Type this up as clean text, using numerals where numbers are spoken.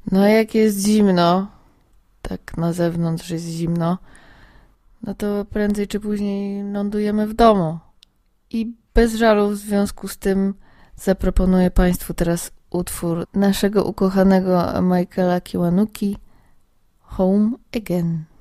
No jak jest zimno, tak na zewnątrz jest zimno, no to prędzej czy później lądujemy w domu. I bez żalu w związku z tym zaproponuję Państwu teraz utwór naszego ukochanego Michaela Kiwanuki, Home Again.